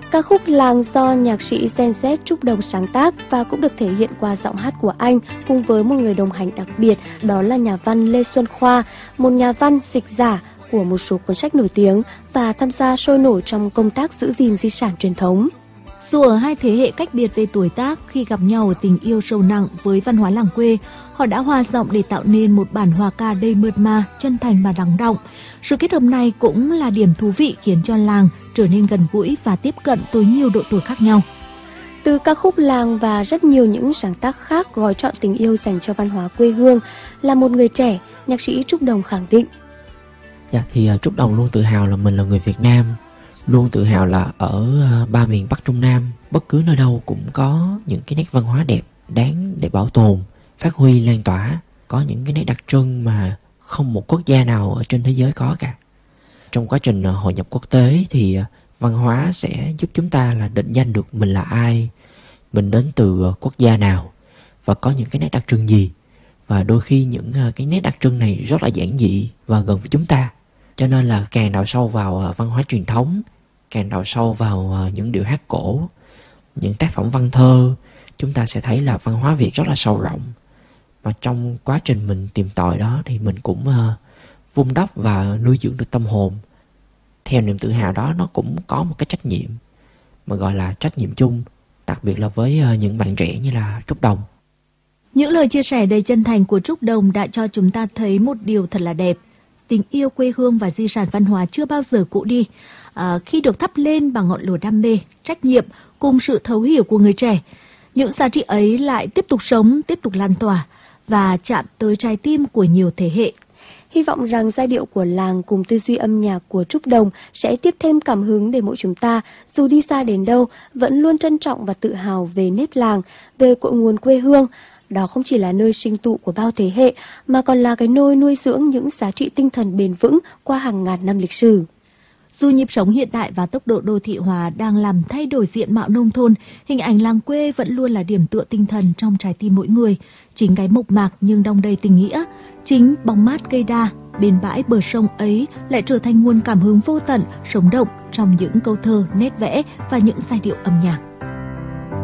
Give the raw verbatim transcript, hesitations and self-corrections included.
Ca khúc Làng do nhạc sĩ Gen Z Trúc Đồng sáng tác và cũng được thể hiện qua giọng hát của anh cùng với một người đồng hành đặc biệt, đó là nhà văn Lê Xuân Khoa, một nhà văn dịch giả của một số cuốn sách nổi tiếng và tham gia sôi nổi trong công tác giữ gìn di sản truyền thống. Dù ở hai thế hệ cách biệt về tuổi tác, khi gặp nhau ở tình yêu sâu nặng với văn hóa làng quê, họ đã hòa giọng để tạo nên một bản hòa ca đầy mượt mà, chân thành và lắng đọng. Sự kết hợp này cũng là điểm thú vị khiến cho làng trở nên gần gũi và tiếp cận tới nhiều độ tuổi khác nhau. Từ ca khúc Làng và rất nhiều những sáng tác khác gói trọn tình yêu dành cho văn hóa quê hương, là một người trẻ, nhạc sĩ Trúc Đồng khẳng định. Dạ, thì uh, Trúc Đồng luôn tự hào là mình là người Việt Nam, luôn tự hào là ở uh, ba miền Bắc Trung Nam, bất cứ nơi đâu cũng có những cái nét văn hóa đẹp, đáng để bảo tồn, phát huy, lan tỏa, có những cái nét đặc trưng mà không một quốc gia nào ở trên thế giới có cả. Trong quá trình uh, hội nhập quốc tế thì uh, văn hóa sẽ giúp chúng ta là định danh được mình là ai, mình đến từ uh, quốc gia nào và có những cái nét đặc trưng gì. Và đôi khi những uh, cái nét đặc trưng này rất là giản dị và gần với chúng ta. Cho nên là càng đào sâu vào uh, văn hóa truyền thống, càng đào sâu vào uh, những điệu hát cổ, những tác phẩm văn thơ, chúng ta sẽ thấy là văn hóa Việt rất là sâu rộng. Và trong quá trình mình tìm tòi đó thì mình cũng uh, vun đắp và nuôi dưỡng được tâm hồn. Theo niềm tự hào đó, nó cũng có một cái trách nhiệm mà gọi là trách nhiệm chung, đặc biệt là với uh, những bạn trẻ như là Trúc Đồng. Những lời chia sẻ đầy chân thành của Trúc Đồng đã cho chúng ta thấy một điều thật là đẹp. Tình yêu quê hương và di sản văn hóa chưa bao giờ cũ đi. À, khi được thắp lên bằng ngọn lửa đam mê, trách nhiệm cùng sự thấu hiểu của người trẻ, những giá trị ấy lại tiếp tục sống, tiếp tục lan tỏa và chạm tới trái tim của nhiều thế hệ. Hy vọng rằng giai điệu của làng cùng tư duy âm nhạc của Trúc Đồng sẽ tiếp thêm cảm hứng để mỗi chúng ta, dù đi xa đến đâu, vẫn luôn trân trọng và tự hào về nếp làng, về cội nguồn quê hương. Đó không chỉ là nơi sinh tụ của bao thế hệ, mà còn là cái nôi nuôi dưỡng những giá trị tinh thần bền vững qua hàng ngàn năm lịch sử. Dù nhịp sống hiện đại và tốc độ đô thị hóa đang làm thay đổi diện mạo nông thôn, hình ảnh làng quê vẫn luôn là điểm tựa tinh thần trong trái tim mỗi người. Chính cái mộc mạc nhưng đong đầy tình nghĩa, chính bóng mát cây đa bên bãi bờ sông ấy lại trở thành nguồn cảm hứng vô tận, sống động trong những câu thơ, nét vẽ và những giai điệu âm nhạc.